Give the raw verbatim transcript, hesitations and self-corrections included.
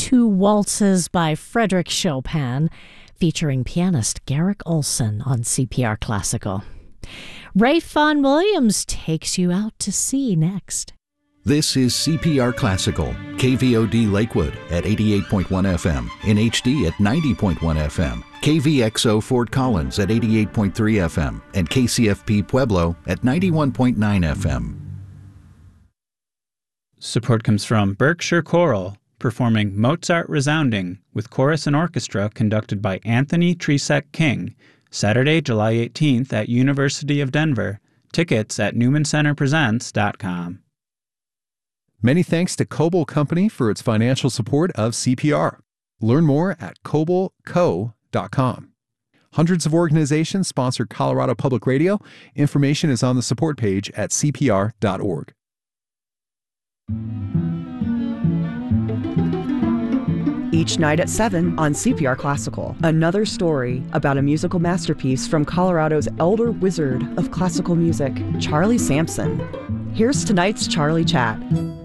Two Waltzes by Frédéric Chopin, featuring pianist Garrick Olson on C P R Classical. Ralph Vaughan Williams takes you out to sea next. This is C P R Classical, K V O D Lakewood at eighty-eight point one F M, in H D at ninety point one F M, K V X O Fort Collins at eighty-eight point three F M, and K C F P Pueblo at ninety-one point nine F M. Support comes from Berkshire Choral, performing Mozart Resounding with chorus and orchestra conducted by Anthony Tresek King, Saturday, July eighteenth at University of Denver. Tickets at newman center presents dot com. Many thanks to Coble Company for its financial support of C P R. Learn more at coble co dot com. Hundreds of organizations sponsor Colorado Public Radio. Information is on the support page at c p r dot org. Each night at seven on C P R Classical, another story about a musical masterpiece from Colorado's elder wizard of classical music, Charlie Sampson. Here's tonight's Charlie Chat.